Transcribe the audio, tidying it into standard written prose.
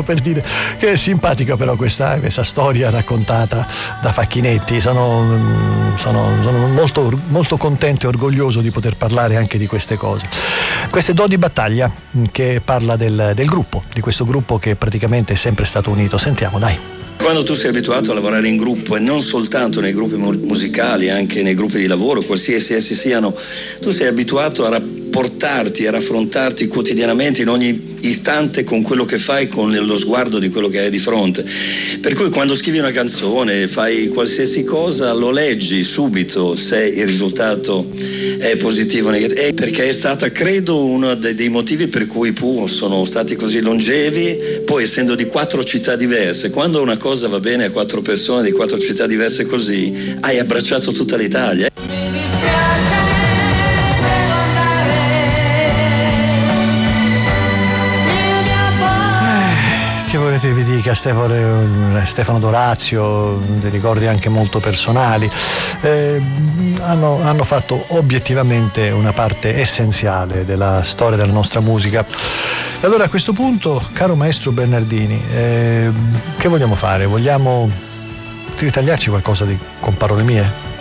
per dire che è simpatica però questa storia raccontata da Facchinetti. Sono molto, molto contento e orgoglioso di poter parlare anche di queste cose. Questo è Do di Battaglia, che parla del gruppo, di questo gruppo che praticamente è sempre stato unito. Sentiamo, dai. Quando tu sei abituato a lavorare in gruppo, e non soltanto nei gruppi musicali, anche nei gruppi di lavoro, qualsiasi essi siano, tu sei abituato a rapportarti, a raffrontarti quotidianamente in ogni istante con quello che fai, con lo sguardo di quello che hai di fronte. Per cui quando scrivi una canzone, fai qualsiasi cosa, lo leggi subito se il risultato è positivo o negativo. Perché è stata, credo, uno dei motivi per cui i Pooh sono stati così longevi, poi essendo di 4 città diverse. Quando una cosa va bene a 4 persone di 4 città diverse così, hai abbracciato tutta l'Italia. Che volete vi dica, Stefano Dorazio, dei ricordi anche molto personali, hanno fatto obiettivamente una parte essenziale della storia della nostra musica. E allora a questo punto, caro maestro Bernardini, che vogliamo fare? Vogliamo ritagliarci qualcosa con parole mie?